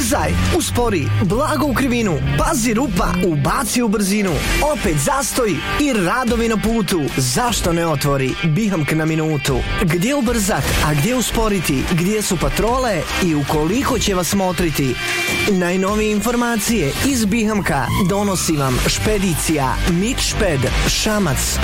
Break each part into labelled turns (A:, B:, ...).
A: Ubrzaj, uspori, blago u krivinu, pazi rupa, ubaci u brzinu, opet zastoj i radovi na putu. Zašto ne otvori Bihamk na minutu? Gdje ubrzat, a gdje usporiti, gdje su patrole i ukoliko će vas motriti? Najnovije informacije iz Bihamka donosi vam špedicija Mitšped Šamac.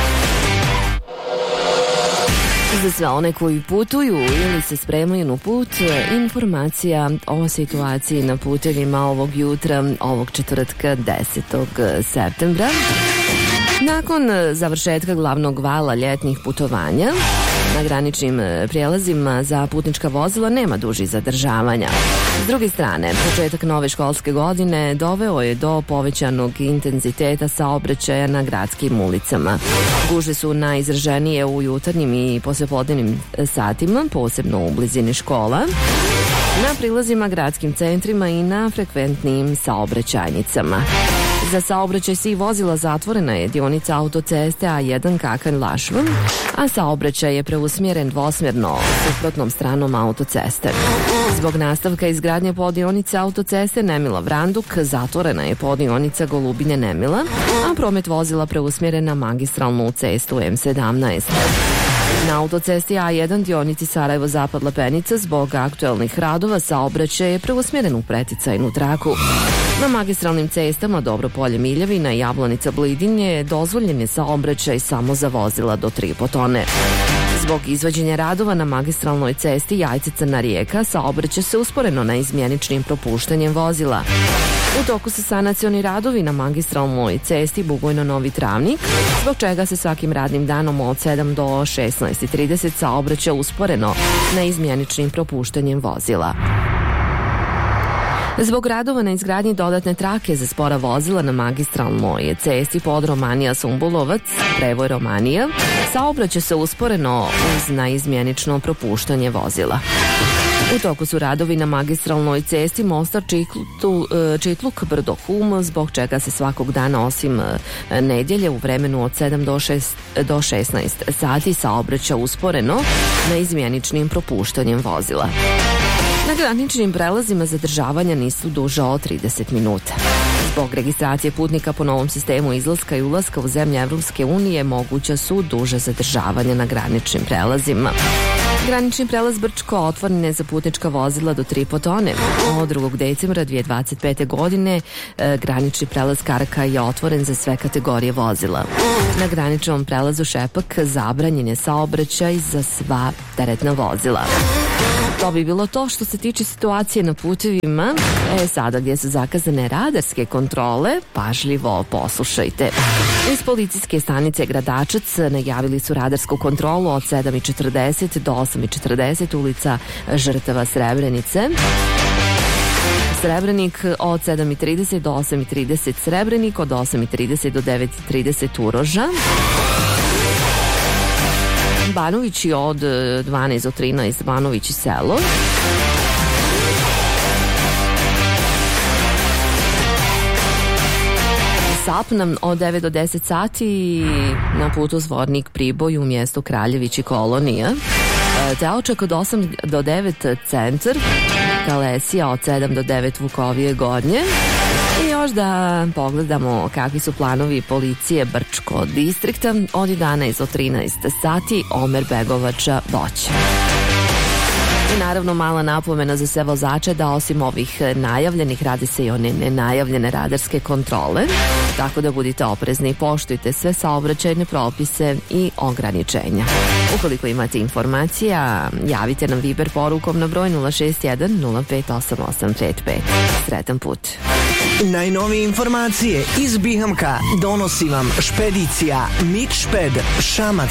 B: Za sve one koji putuju ili se spremaju na put, informacija o situaciji na putevima ovog jutra, ovog četvrtka 10. septembra. Nakon završetka glavnog vala ljetnih putovanja, na graničnim prijelazima za putnička vozila nema dužih zadržavanja. S druge strane, početak nove školske godine doveo je do povećanog intenziteta saobraćaja na gradskim ulicama. Gužve su najizraženije u jutarnjim i poslijepodnevnim satima, posebno u blizini škola, na prilazima gradskim centrima i na frekventnim saobraćajnicama. Za saobraćaj svih vozila zatvorena je dionica autoceste A1 Kakan-Lašvan, a saobraćaj je preusmjeren dvosmjerno suprotnom stranom autoceste. Zbog nastavka izgradnje poddionice autoceste Nemila-Vranduk zatvorena je poddionica Golubine-Nemila, a promet vozila preusmjeren na magistralnu cestu M17. Na autocesti A1 dionici Sarajevo-Zapad Lepenica zbog aktuelnih radova saobraćaj je preusmjeren u preticajnu traku. Na magistralnim cestama Dobropolje-Miljevina i Jablanica-Blidinje dozvoljen je saobraćaj samo za vozila do 3,5 tone. Zbog izvođenja radova na magistralnoj cesti Jajce-Crna Rijeka saobraća se usporeno na izmjeničnim propuštanjem vozila. U toku su sanacioni radovi na magistralnoj cesti Bugojno-Novi Travnik, zbog čega se svakim radnim danom od 7 do 16:30 saobraća usporeno na izmjeničnim propuštanjem vozila. Zbog radova na izgradnji dodatne trake za spora vozila na magistralnoj cesti pod Romanija-Sumbulovac, Prevoj Romanija, saobraća se usporeno uz naizmjenično propuštanje vozila. U toku su radovi na magistralnoj cesti Mostar Čitluk Brdo Hum, zbog čega se svakog dana osim nedjelje u vremenu od 7 do 16 sati saobraća usporeno na izmjeničnim propuštanjem vozila. Na graničnim prelazima zadržavanja nisu duža od 30 minuta. Zbog registracije putnika po novom sistemu izlaska i ulaska u zemlje Evropske unije moguća su duže zadržavanja na graničnim prelazima. Granični prelaz Brčko otvoren je za putnička vozila do 3,5 tone. Od 2. decembra 2025. godine granični prelaz Karaka je otvoren za sve kategorije vozila. Na graničnom prelazu Šepak zabranjen je saobraćaj za sva teretna vozila. To bi bilo to što se tiče situacije na putevima. Sada gdje su zakazane radarske kontrole, pažljivo poslušajte. Iz policijske stanice Gradačac najavili su radarsku kontrolu od 7:40 do 8:40 ulica Žrtava Srebrenice. Srebrenik od 7:30 do 8:30 Srebrenik, od 8:30 do 9:30 Uroža. Banovići od 12 do 13 Banovići selo. Sapnam od 9 do 10 sati na putu Zvornik Priboj u mjestu Kraljević i Kolonija. Teočak od 8 do 9 Centar, Kalesija od 7 do 9 Vukovije Gornje. I još da pogledamo kakvi su planovi policije Brčko distrikta od 11 do 13 sati Omer Begovača Boć. I naravno mala napomena za sve vozače da osim ovih najavljenih radi se i one nenajavljene radarske kontrole, tako da budite oprezni i poštujte sve saobraćajne propise i ograničenja. Ukoliko imate informacija, javite nam Viber porukom na broj 061 058855. Sretan put!
A: Najnovije informacije iz Bihamka donosi vam špedicija Mitšped Šamac.